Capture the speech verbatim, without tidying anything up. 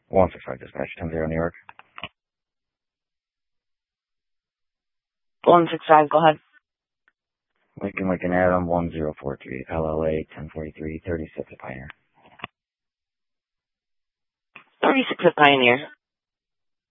one six five dispatch, ten zero New York. one six five, go ahead. Lincoln Lincoln Adam, one zero four three, L L A, ten forty-three, thirty-six at Pioneer. thirty-six at Pioneer.